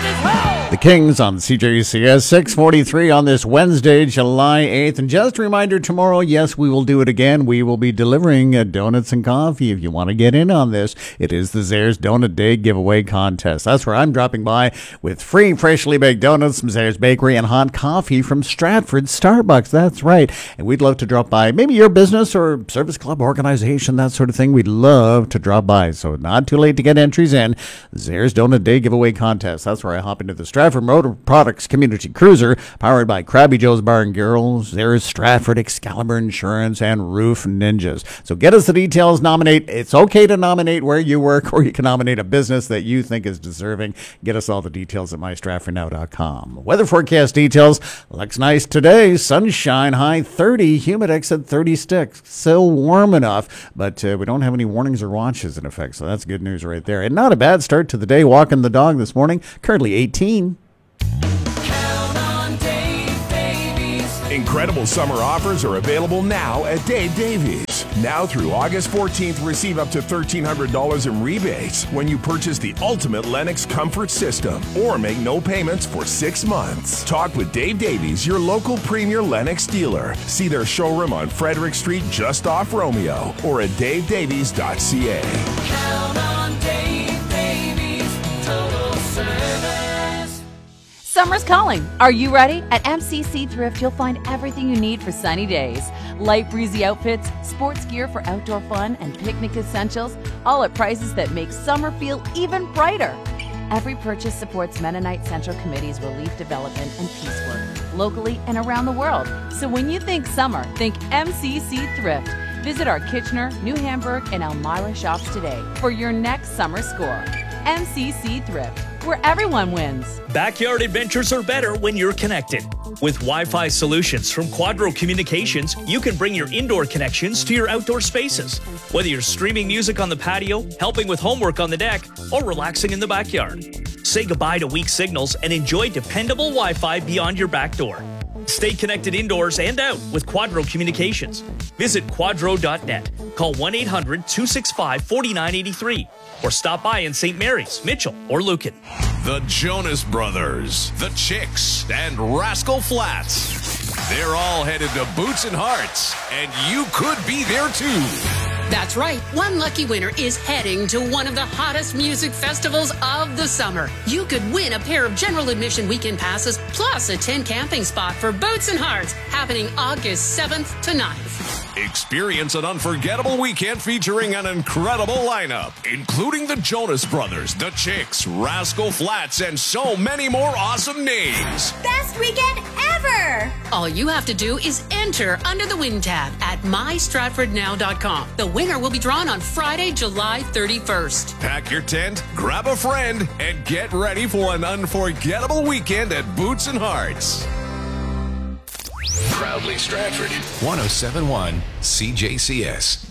The Kings on CJCS 6:43 on this Wednesday, July 8th. And just a reminder, tomorrow, yes, we will do it again. We will be delivering donuts and coffee. If you want to get in on this, it is the Zehrs Donut Day giveaway contest. That's where I'm dropping by with free freshly baked donuts from Zehrs Bakery and hot coffee from Stratford Starbucks. That's right. And we'd love to drop by. Maybe your business or service club organization, that sort of thing. We'd love to drop by. So not too late to get entries in. Zehrs Donut Day giveaway contest. That's where I hop into the Stratford Motor Products Community Cruiser, powered by Krabby Joe's Bar and Girls. There's Stratford, Excalibur Insurance, and Roof Ninjas. So get us the details. Nominate. It's okay to nominate where you work, or you can nominate a business that you think is deserving. Get us all the details at mystratfordnow.com. Weather forecast details. Looks nice today. Sunshine, high 30, humidex at 36. Still warm enough, but we don't have any warnings or watches in effect, so that's good news right there. And not a bad start to the day walking the dog this morning. Currently 18. Incredible summer offers are available now at Dave Davies. Now through August 14th, receive up to $1,300 in rebates when you purchase the ultimate Lennox comfort system or make no payments for 6 months. Talk with Dave Davies, your local premier Lennox dealer. See their showroom on Frederick Street just off Romeo or at davedavies.ca. Count on Dave Davies, total service. Summer's calling. Are you ready? At MCC Thrift, you'll find everything you need for sunny days. Light breezy outfits, sports gear for outdoor fun, and picnic essentials, all at prices that make summer feel even brighter. Every purchase supports Mennonite Central Committee's relief development and peace work, locally and around the world. So when you think summer, think MCC Thrift. Visit our Kitchener, New Hamburg, and Elmira shops today for your next summer score. MCC Thrift, where everyone wins. Backyard adventures are better when you're connected. With Wi-Fi solutions from Quadro Communications, you can bring your indoor connections to your outdoor spaces. Whether you're streaming music on the patio, helping with homework on the deck, or relaxing in the backyard. Say goodbye to weak signals and enjoy dependable Wi-Fi beyond your back door. Stay connected indoors and out with Quadro Communications. Visit quadro.net. Call 1-800-265-4983 or stop by in St. Mary's, Mitchell, or Lucan. The Jonas Brothers, The Chicks, and Rascal Flatts. They're all headed to Boots and Hearts, and you could be there too. That's right. One lucky winner is heading to one of the hottest music festivals of the summer. You could win a pair of general admission weekend passes plus a tent camping spot for Boots and Hearts happening August 7th to 9th. Experience an unforgettable weekend featuring an incredible lineup, including the Jonas Brothers, The Chicks, Rascal Flatts, and so many more awesome names. Best weekend ever! All you have to do is enter under the Win tab at mystratfordnow.com. The winner will be drawn on Friday, July 31st. Pack your tent, grab a friend, and get ready for an unforgettable weekend at Boots and Hearts. Proudly Stratford. 107.1 CJCS.